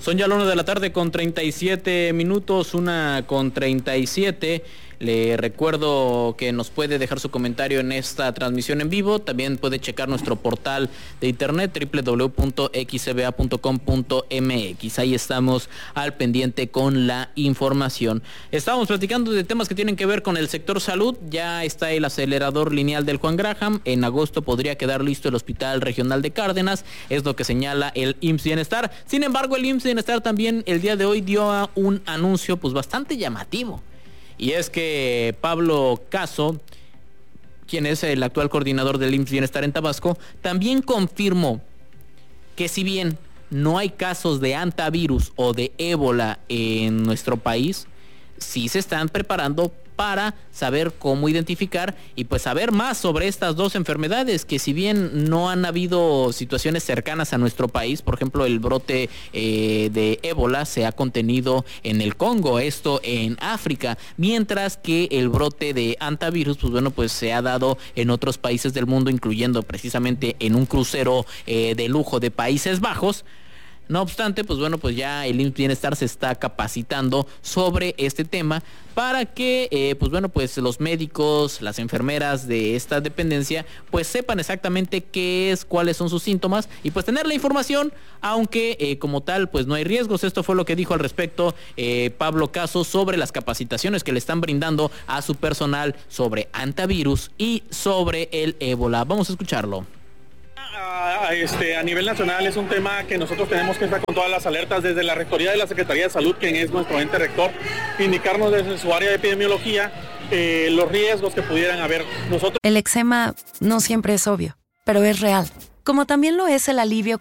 Son ya las 1 de la tarde con 37 minutos, 1:37. Le recuerdo que nos puede dejar su comentario en esta transmisión en vivo. También puede checar nuestro portal de internet www.xcba.com.mx. Ahí estamos al pendiente con la información. Estábamos platicando de temas que tienen que ver con el sector salud. Ya está el acelerador lineal del Juan Graham. En agosto podría quedar listo el Hospital Regional de Cárdenas. Es lo que señala el IMSS Bienestar. Sin embargo, el IMSS Bienestar también el día de hoy dio un anuncio pues bastante llamativo. Y es que Pablo Caso, quien es el actual coordinador del IMSS Bienestar en Tabasco, también confirmó que si bien no hay casos de hantavirus o de ébola en nuestro país, sí se están preparando para saber cómo identificar y pues saber más sobre estas dos enfermedades que si bien no han habido situaciones cercanas a nuestro país, por ejemplo el brote de ébola se ha contenido en el Congo, esto en África, mientras que el brote de hantavirus pues se ha dado en otros países del mundo, incluyendo precisamente en un crucero de lujo de Países Bajos. No obstante, pues ya el IMSS Bienestar se está capacitando sobre este tema para que, los médicos, las enfermeras de esta dependencia, pues sepan exactamente qué es, cuáles son sus síntomas y pues tener la información, aunque como tal, pues no hay riesgos. Esto fue lo que dijo al respecto Pablo Caso sobre las capacitaciones que le están brindando a su personal sobre hantavirus y sobre el ébola. Vamos a escucharlo. A nivel nacional es un tema que nosotros tenemos que estar con todas las alertas desde la Rectoría de la Secretaría de Salud, quien es nuestro ente rector, indicarnos desde su área de epidemiología los riesgos que pudieran haber. El eczema no siempre es obvio, pero es real. Como también lo es el alivio